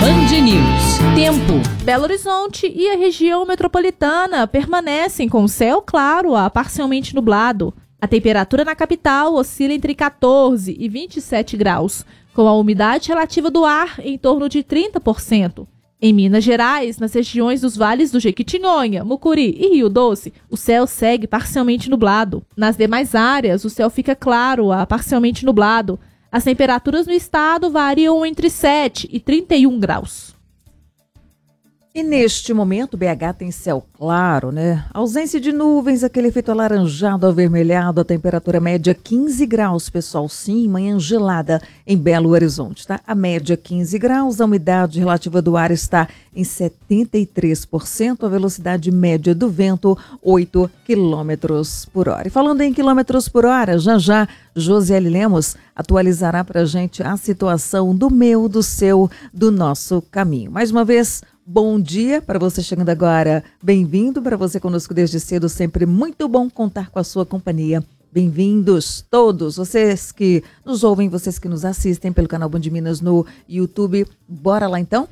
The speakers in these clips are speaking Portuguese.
Band News. Tempo. Belo Horizonte e a região metropolitana permanecem com céu claro a parcialmente nublado. A temperatura na capital oscila entre 14 e 27 graus, com a umidade relativa do ar em torno de 30%. Em Minas Gerais, nas regiões dos vales do Jequitinhonha, Mucuri e Rio Doce, o céu segue parcialmente nublado. Nas demais áreas, o céu fica claro a parcialmente nublado. As temperaturas no estado variam entre 7 e 31 graus. E neste momento, BH tem céu claro, né? Ausência de nuvens, aquele efeito alaranjado, avermelhado, a temperatura média 15 graus, pessoal. Sim, manhã gelada em Belo Horizonte, tá? A média 15 graus, a umidade relativa do ar está em 73%, a velocidade média do vento, 8 quilômetros por hora. E falando em quilômetros por hora, já Josiele Lemos atualizará para a gente a situação do meu, do seu, do nosso caminho. Mais uma vez, bom dia para você chegando agora. Bem-vindo para você conosco desde cedo. Sempre muito bom contar com a sua companhia. Bem-vindos todos, vocês que nos ouvem, vocês que nos assistem pelo canal Band Minas no YouTube. Bora lá então?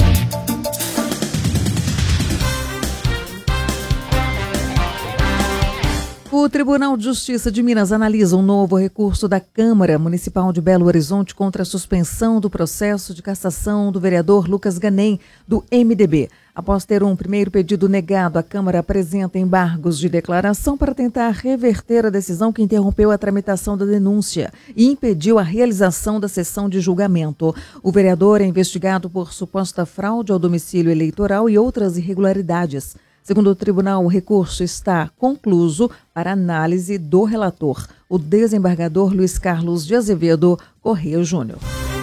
O Tribunal de Justiça de Minas analisa um novo recurso da Câmara Municipal de Belo Horizonte contra a suspensão do processo de cassação do vereador Lucas Ganem, do MDB. Após ter um primeiro pedido negado, a Câmara apresenta embargos de declaração para tentar reverter a decisão que interrompeu a tramitação da denúncia e impediu a realização da sessão de julgamento. O vereador é investigado por suposta fraude ao domicílio eleitoral e outras irregularidades. Segundo o tribunal, o recurso está concluso para análise do relator, o desembargador Luiz Carlos de Azevedo Correia Júnior.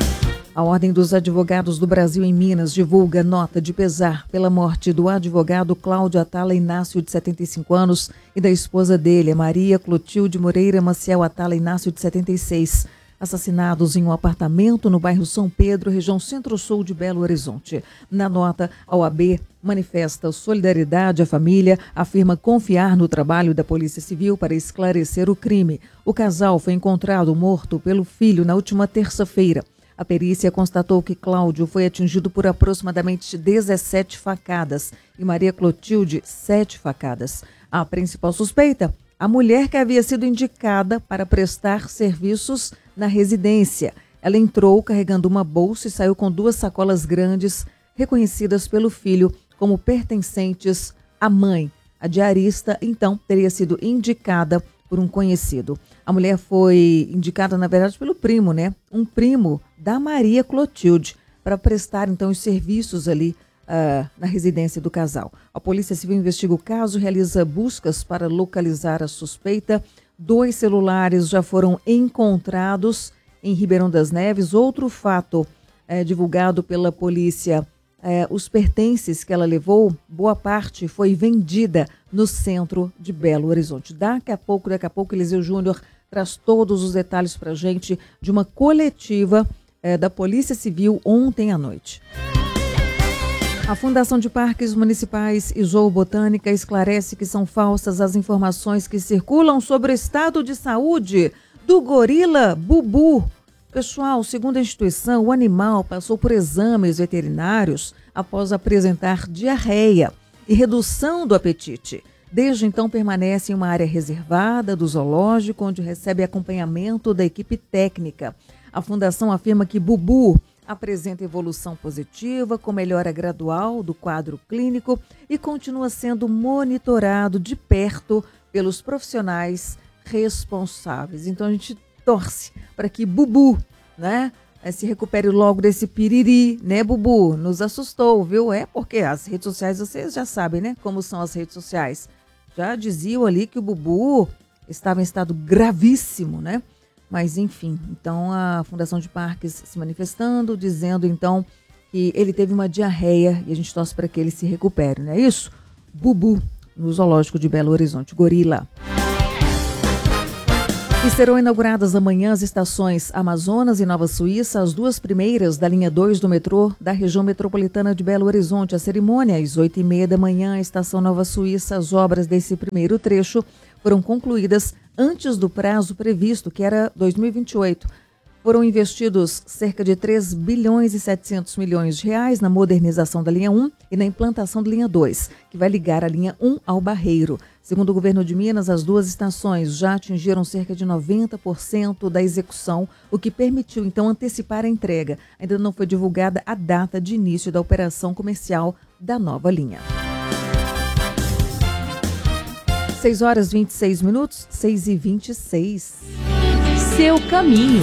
A Ordem dos Advogados do Brasil em Minas divulga nota de pesar pela morte do advogado Cláudio Atala Inácio, de 75 anos, e da esposa dele, Maria Clotilde Moreira Maciel Atala Inácio, de 76, assassinados em um apartamento no bairro São Pedro, região Centro-Sul de Belo Horizonte. Na nota, a OAB manifesta solidariedade à família, afirma confiar no trabalho da Polícia Civil para esclarecer o crime. O casal foi encontrado morto pelo filho na última terça-feira. A perícia constatou que Cláudio foi atingido por aproximadamente 17 facadas e Maria Clotilde 7 facadas. A principal suspeita, a mulher que havia sido indicada para prestar serviços na residência. Ela entrou carregando uma bolsa e saiu com 2 sacolas grandes, reconhecidas pelo filho como pertencentes à mãe. A diarista, então, teria sido indicada por um conhecido. A mulher foi indicada, na verdade, pelo primo, né? Um primo da Maria Clotilde, para prestar, então, os serviços ali na residência do casal. A Polícia Civil investiga o caso, realiza buscas para localizar a suspeita. 2 celulares já foram encontrados em Ribeirão das Neves. Outro fato divulgado pela polícia, os pertences que ela levou, boa parte foi vendida no centro de Belo Horizonte. Daqui a pouco, Eliseu Júnior traz todos os detalhes para a gente de uma coletiva da Polícia Civil ontem à noite. A Fundação de Parques Municipais e Zoobotânica esclarece que são falsas as informações que circulam sobre o estado de saúde do gorila Bubu. Pessoal, segundo a instituição, o animal passou por exames veterinários após apresentar diarreia e redução do apetite. Desde então, permanece em uma área reservada do zoológico, onde recebe acompanhamento da equipe técnica. A fundação afirma que Bubu apresenta evolução positiva, com melhora gradual do quadro clínico e continua sendo monitorado de perto pelos profissionais responsáveis. Então a gente torce para que Bubu, né, se recupere logo desse piriri, né, Bubu? Nos assustou, viu? Porque as redes sociais, vocês já sabem, né, como são as redes sociais. Já diziam ali que o Bubu estava em estado gravíssimo, né? Mas, enfim, então a Fundação de Parques se manifestando, dizendo, então, que ele teve uma diarreia e a gente torce para que ele se recupere, não é isso? Bubu, no Zoológico de Belo Horizonte, gorila. E serão inauguradas amanhã as estações Amazonas e Nova Suíça, as 2 primeiras da linha 2 do metrô da região metropolitana de Belo Horizonte. A cerimônia às 8h30 da manhã, a estação Nova Suíça. As obras desse primeiro trecho foram concluídas antes do prazo previsto, que era 2028. Foram investidos cerca de 3 bilhões e 700 milhões de reais na modernização da linha 1 e na implantação da linha 2, que vai ligar a linha 1 ao Barreiro. Segundo o governo de Minas, as duas estações já atingiram cerca de 90% da execução, o que permitiu então antecipar a entrega. Ainda não foi divulgada a data de início da operação comercial da nova linha. 6 horas 26 minutos, 6h26. Seu caminho.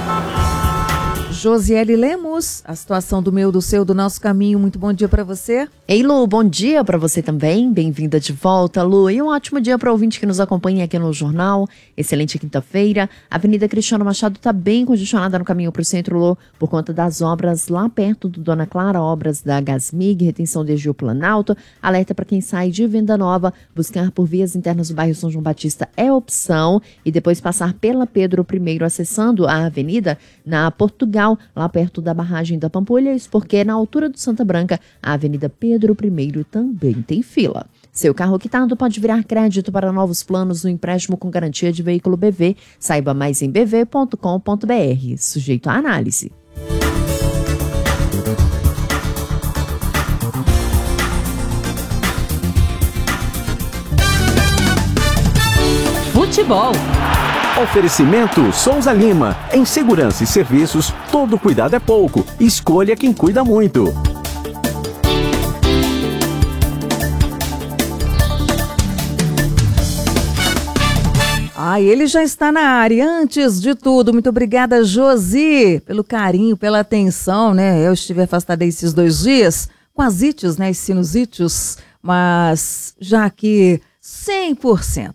Josiele Lemos, a situação do meu, do seu, do nosso caminho. Muito bom dia para você. Ei, Lu, bom dia para você também. Bem-vinda de volta, Lu. E um ótimo dia para o ouvinte que nos acompanha aqui no Jornal. Excelente quinta-feira. A Avenida Cristiano Machado está bem congestionada no caminho para o centro, Lu, por conta das obras lá perto do Dona Clara, obras da Gasmig, retenção desde o Planalto. Alerta para quem sai de Venda Nova, buscar por vias internas do bairro São João Batista é opção e depois passar pela Pedro I, acessando a avenida na Portugal, lá perto da barragem da Pampulha, isso porque na altura do Santa Branca, a Avenida Pedro I também tem fila. Seu carro quitado pode virar crédito para novos planos no empréstimo com garantia de veículo BV. Saiba mais em bv.com.br, sujeito à análise. Futebol. Oferecimento Souza Lima. Em segurança e serviços, todo cuidado é pouco. Escolha quem cuida muito. Ele já está na área. Antes de tudo, muito obrigada, Josi, pelo carinho, pela atenção, né? Eu estive afastada esses 2 dias com as ites, né? As sinusites, mas já aqui 100%.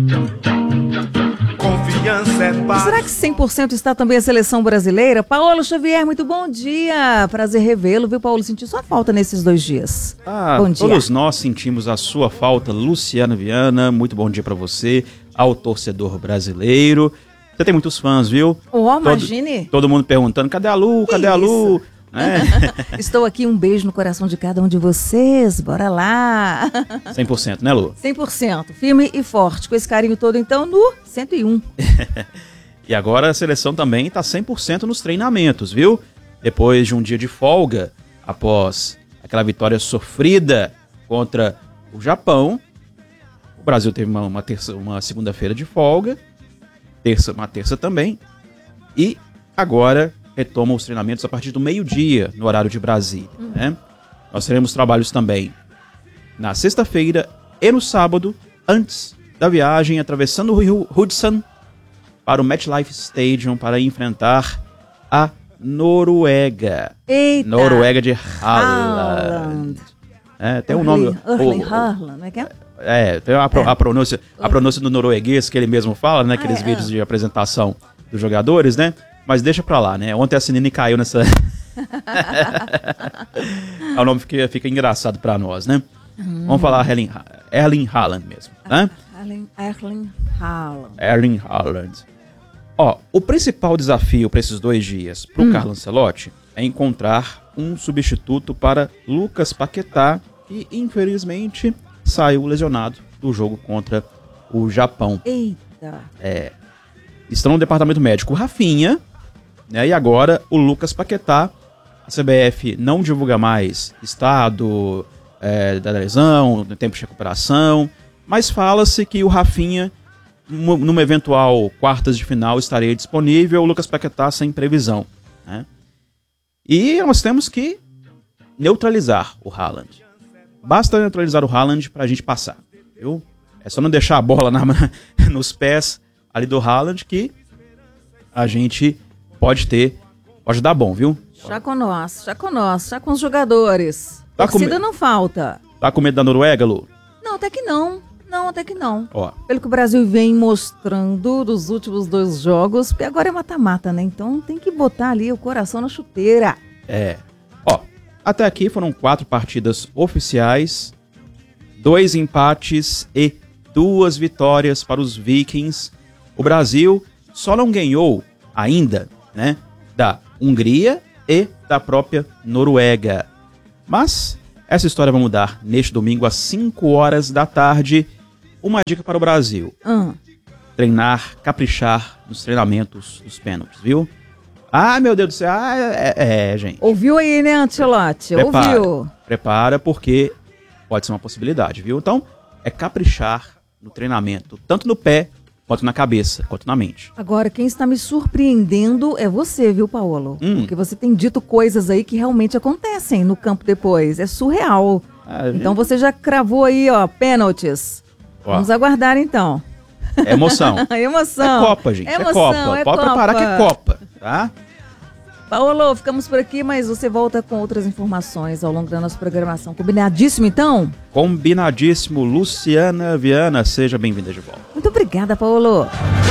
Confiança é paz. Será que 100% está também a seleção brasileira? Paulo Xavier, muito bom dia. Prazer revê-lo, viu, Paulo? Senti sua falta nesses 2 dias. Bom dia. Todos nós sentimos a sua falta, Luciana Viana. Muito bom dia pra você, ao torcedor brasileiro. Você tem muitos fãs, viu? Imagine. Todo mundo perguntando, cadê a Lu? Cadê a Lu? Estou aqui, um beijo no coração de cada um de vocês, bora lá. 100%, né, Lu? 100%, firme e forte, com esse carinho todo, então, no 101. E agora a seleção também está 100% nos treinamentos, viu? Depois de um dia de folga, após aquela vitória sofrida contra o Japão, o Brasil teve uma segunda-feira de folga, uma terça também, e agora retoma os treinamentos a partir do meio-dia, no horário de Brasília. Né? Nós teremos trabalhos também na sexta-feira e no sábado, antes da viagem, atravessando o Rio Hudson para o MetLife Stadium para enfrentar a Noruega. Eita! Noruega de Haaland. Tem um nome... Haaland, não é que é? Tem a pronúncia do norueguês que ele mesmo fala, né? Aqueles vídeos de apresentação dos jogadores, né? Mas deixa pra lá, né? Ontem a Sinine caiu nessa... O nome fica engraçado pra nós, né? Vamos falar Erling Haaland mesmo, né? Erling Haaland. O principal desafio para esses 2 dias pro Carlo Ancelotti é encontrar um substituto para Lucas Paquetá, que infelizmente saiu lesionado do jogo contra o Japão. Eita! Estão no departamento médico o Rafinha, né, e agora o Lucas Paquetá. A CBF não divulga mais estado da lesão, tempo de recuperação, mas fala-se que o Rafinha, numa eventual quartas de final, estaria disponível, o Lucas Paquetá sem previsão. Né? E nós temos que neutralizar o Haaland. Basta neutralizar o Haaland pra gente passar, viu? É só não deixar a bola nos pés ali do Haaland que a gente pode dar bom, viu? Já com os jogadores. Torcida não falta. Tá com medo da Noruega, Lu? Não, até que não. Ó. Pelo que o Brasil vem mostrando dos últimos 2 jogos, porque agora é mata-mata, né? Então tem que botar ali o coração na chuteira. Até aqui foram 4 partidas oficiais, 2 empates e 2 vitórias para os Vikings. O Brasil só não ganhou ainda, né, da Hungria e da própria Noruega. Mas essa história vai mudar neste domingo às 5 horas da tarde. Uma dica para o Brasil: treinar, caprichar nos treinamentos dos pênaltis, viu? Ah, meu Deus do céu. Gente. Ouviu aí, né, Ancelotti? Ouviu. Prepara, porque pode ser uma possibilidade, viu? Então, é caprichar no treinamento, tanto no pé, quanto na cabeça, quanto na mente. Agora, quem está me surpreendendo é você, viu, Paulo? Porque você tem dito coisas aí que realmente acontecem no campo depois. É surreal. Então você já cravou aí, ó, pênaltis. Vamos aguardar, então. É emoção. Emoção. É Copa, gente. É Copa. Pode preparar que é Copa, tá? Paulo, ficamos por aqui, mas você volta com outras informações ao longo da nossa programação. Combinadíssimo, então? Combinadíssimo. Luciana Viana, seja bem-vinda de volta. Muito obrigada, Paulo.